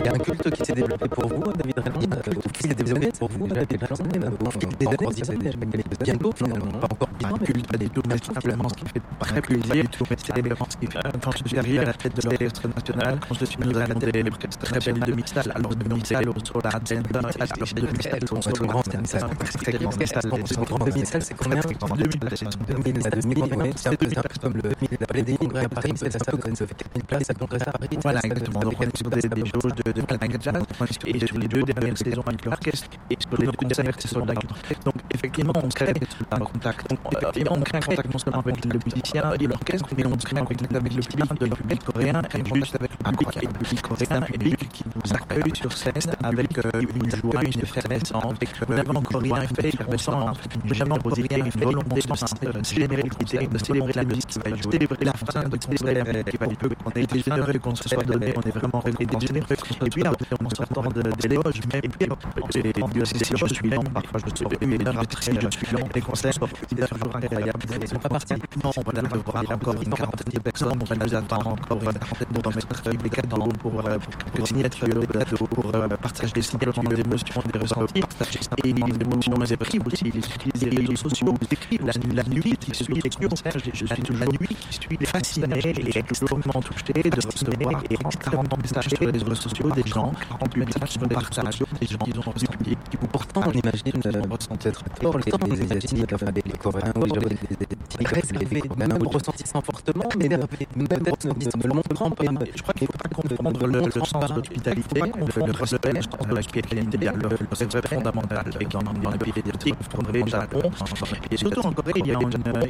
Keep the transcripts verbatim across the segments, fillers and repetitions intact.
Il y a un culte qui s'est développé pour vous, David Raymond, euh, ou qui s'est développé pour vous, David Raymond, euh, au fil des années, des années, bientôt, finalement, pas encore pas un culte, pas du tout, mais simplement ce qui fait très plaisir, c'est évidemment ce qui fait. Quand je suis arrivé à la tête de l'Orchestre National, quand je suis nous avons des très belle demi-salle, alors de demi-salle au sol à Delta, alors de demi-salle au sol grand demi-salle, c'est grand demi-salle, c'est combien? demi-salle, c'est un peu comme le Palais à Paris, c'est un peu comme ça fait quatre mille places à Congrès à Paris. Voilà, exactement. Donc on est sur des choses de Flamingo Jazz, et sur les deux dernières saisons avec l'orchestre, et sur les deux dernières saisons avec l'orchestre. Donc effectivement, on crée un contact. Donc effectivement, on crée un contact non seulement avec le musicien et l'orchestre, mais on crée un contact avec le public de le public coréen, et juste avec le public coréen, et le public qui vous accueille sur scène avec une joie, une effervescence, un avant coréen fait effervescent, vraiment brésilien, une volonté de célébrer l'équité, de célébrer la musique qui va jouer, célébrer la fin de concert qui va jouer. On est déjà heureux qu'on se soit donné, on est vraiment récompensé. Et puis là, on s'attend des éloges, mais puis ces éloges suivants, parfois je suis une heure après, je suis long, les concerts sont toujours incroyables. Ils ne sont pas partis. Non, on va avoir encore une quarantaine de personnes, on va nous attendre encore une quarantaine de remettre les cadans pour pour signature de plateau, pour partager des signalements d'émotions, des ressentis, et des émotions, mais écrivent aussi, ils utilisent les réseaux sociaux, ils écrivent la nuit qui suit les concerts, je suis la nuit qui suit les fascinés et extrêmement touché de recevoir et extrêmement messages sur les réseaux sociaux des gens, en plus messages sur les partages des gens qui ont ressenti. Pourtant, on imagine, on ressent peut-être tort, les Asiatiques, les Coréens, ou les Grecs, même ressentissant fortement, mais peut-être ne le montrant pas. Je crois qu'il ne faut pas confondre le sens de l'hospitalité, le respect de la spiritualité, le respect fondamental dans les pays asiatiques, comme le Japon, et surtout en Corée, il y a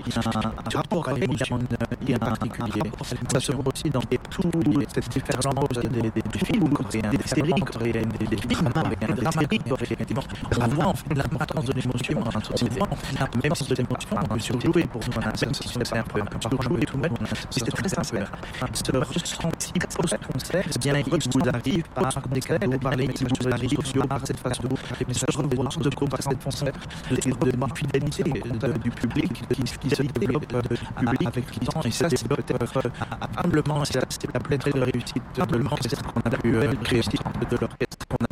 un rapport à l'émotion qui est particulier. Ça se voit aussi dans toutes ces différences des films coréens, des séries coréennes, des films coréens, des séries coréennes. On voit en fait l'importance de l'émotion dans notre société. Même si l'émotion, on peut surjouer pour nous, c'est un peu surjouer tout de même, c'est très sincère. Ce ressenti post-concert, bien il vous arrive par des cadeaux, par les messages sur les réseaux sociaux, par cette façon, les messages revoilants de quoi par cette concert, de fidélité du public qui se développe avec le temps, et ça c'est peut-être humblement, c'est la pleine de réussite, humblement, c'est ce qu'on a pu réussir de l'orchestre qu'on a